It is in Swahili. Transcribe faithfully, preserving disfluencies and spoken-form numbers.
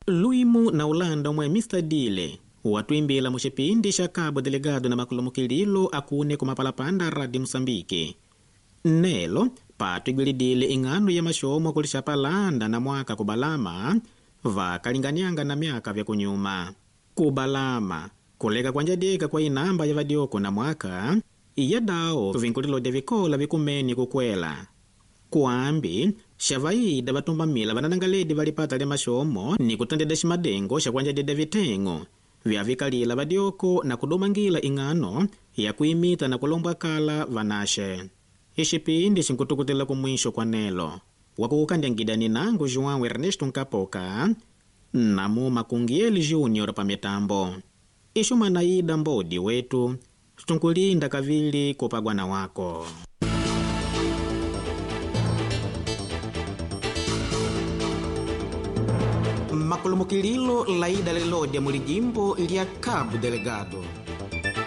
Luimu na ulanda mwe mister Dile watuimbila muchipindi cha Cabo Delegado na makulumukililo akune kumapalapanda radi Msambiki. Nelo patu igwilidile ing'ano ya mashomo kulishapalanda na mwaka kubalama vakalinganianga na miaka vya kunyuma. Kubalama kuleka kwanjadika kwa inamba ya vadioko na mwaka iya dao vinkulilo de vikola vikumeni kukwela. Kuambi shavaida vatumbamila vananangaledi valipata le mashomo ni kutandeda shimadengo sha kwanjadida vitengo vya vikalila vadioko na kudumangila ing'ano ya kuimita na kulombwa kala vanashe. Ishipindi shinkutukutila kumwisho kwa nelo wakukandangidani nangu João Ernesto Nkapoka na Muma Kungieli Junior pa mitambo. Ishuma na ida mbodi wetu tunkulinda kavili kupagwana wako. Makulumukililo laida lelode mulijimbo lya Cabo Delegado.